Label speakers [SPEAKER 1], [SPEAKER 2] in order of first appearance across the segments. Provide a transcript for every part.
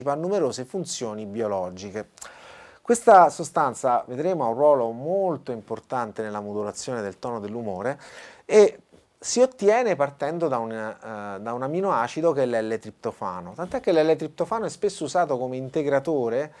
[SPEAKER 1] a numerose funzioni biologiche. Questa sostanza, vedremo, ha un ruolo molto importante nella modulazione del tono dell'umore e si ottiene partendo da un aminoacido che è l'L-triptofano, tant'è che l'L-triptofano è spesso usato come integratore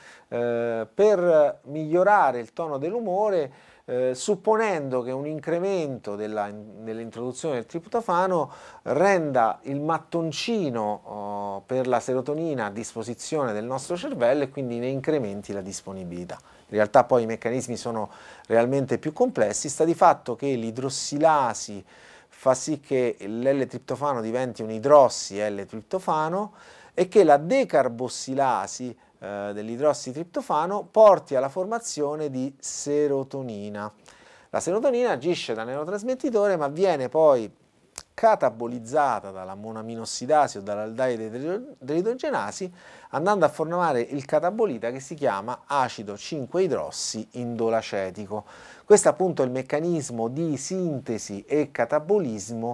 [SPEAKER 1] per migliorare il tono dell'umore, supponendo che un incremento nell'introduzione del triptofano renda il mattoncino per la serotonina a disposizione del nostro cervello e quindi ne incrementi la disponibilità. In realtà poi i meccanismi sono realmente più complessi, sta di fatto che l'idrossilasi fa sì che l'L-triptofano diventi un idrossi-L-triptofano e che la decarbossilasi dell'idrossitriptofano porti alla formazione di serotonina. La serotonina agisce da neurotrasmettitore ma viene poi catabolizzata dalla monaminossidasi o dall'aldeide dell'idrogenasi andando a formare il catabolita che si chiama acido 5-idrossi indolacetico. Questo è appunto il meccanismo di sintesi e catabolismo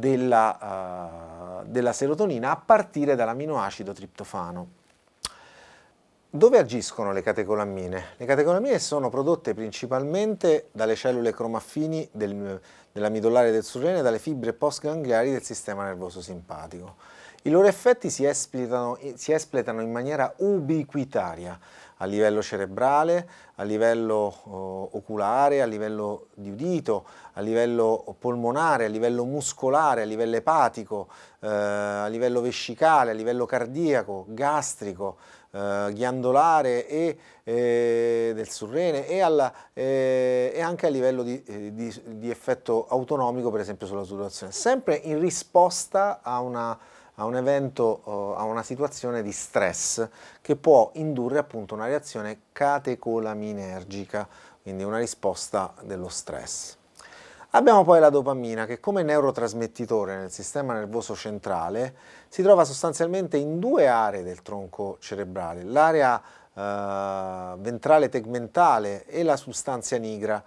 [SPEAKER 1] della serotonina a partire dall'aminoacido triptofano. Dove agiscono le catecolammine? Le catecolammine sono prodotte principalmente dalle cellule cromaffini della midollare del surrene e dalle fibre postgangliari del sistema nervoso simpatico. I loro effetti si espletano in maniera ubiquitaria a livello cerebrale, a livello oculare, a livello di udito, a livello polmonare, a livello muscolare, a livello epatico, a livello vescicale, a livello cardiaco, gastrico, ghiandolare e del surrene e anche a livello di effetto autonomico, per esempio sulla sudorazione, sempre in risposta a un evento, a una situazione di stress che può indurre appunto una reazione catecolaminergica, quindi una risposta dello stress. Abbiamo poi la dopamina che come neurotrasmettitore nel sistema nervoso centrale si trova sostanzialmente in due aree del tronco cerebrale, l'area ventrale tegmentale e la substantia nigra,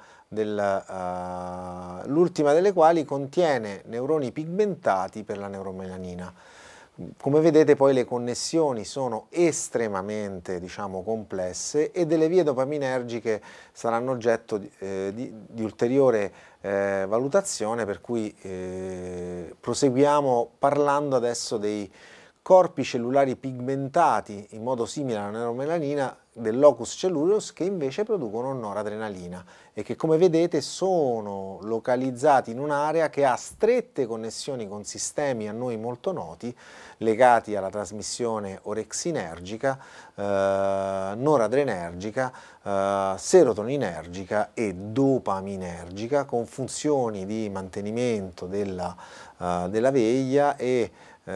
[SPEAKER 1] l'ultima delle quali contiene neuroni pigmentati per la neuromelanina. Come vedete poi le connessioni sono estremamente, diciamo, complesse e delle vie dopaminergiche saranno oggetto di ulteriore valutazione, per cui proseguiamo parlando adesso dei corpi cellulari pigmentati in modo simile alla neuromelanina del locus coeruleus che invece producono noradrenalina e che come vedete sono localizzati in un'area che ha strette connessioni con sistemi a noi molto noti legati alla trasmissione orexinergica, noradrenergica, serotoninergica e dopaminergica con funzioni di mantenimento della veglia e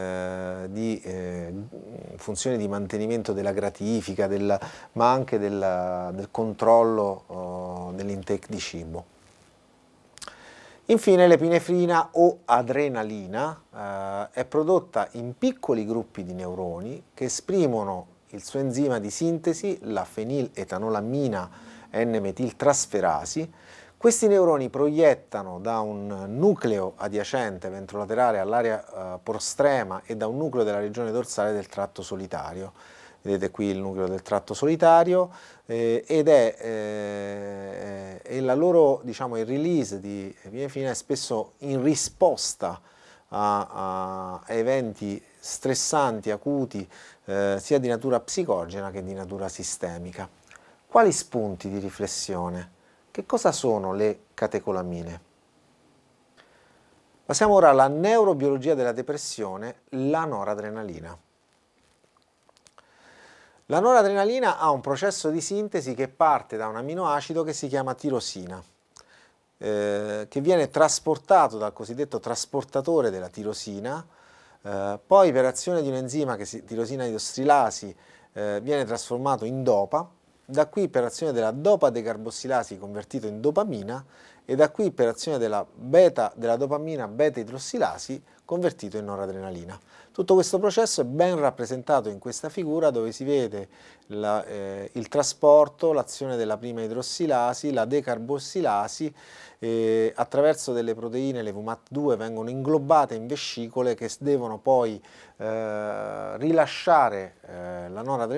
[SPEAKER 1] funzioni di mantenimento della gratifica, ma anche del controllo dell'intake di cibo. Infine l'epinefrina o adrenalina è prodotta in piccoli gruppi di neuroni che esprimono il suo enzima di sintesi, la feniletanolamina N-metiltrasferasi. Questi neuroni proiettano da un nucleo adiacente ventrolaterale all'area prostrema e da un nucleo della regione dorsale del tratto solitario. Vedete qui il nucleo del tratto solitario ed è la loro, diciamo, il release di epinefrina è spesso in risposta a eventi stressanti, acuti, sia di natura psicogena che di natura sistemica. Quali spunti di riflessione? Che cosa sono le catecolamine? Passiamo ora alla neurobiologia della depressione, la noradrenalina. La noradrenalina ha un processo di sintesi che parte da un aminoacido che si chiama tirosina, che viene trasportato dal cosiddetto trasportatore della tirosina, poi per azione di un enzima tirosina idrossilasi viene trasformato in dopa, da qui per azione della dopa decarbossilasi convertito in dopamina e da qui per azione della dopamina beta-idrossilasi convertito in noradrenalina. Tutto questo processo è ben rappresentato in questa figura dove si vede il trasporto, l'azione della prima idrossilasi, la decarbossilasi, attraverso delle proteine, le VMAT2, vengono inglobate in vescicole che devono poi rilasciare la noradrenalina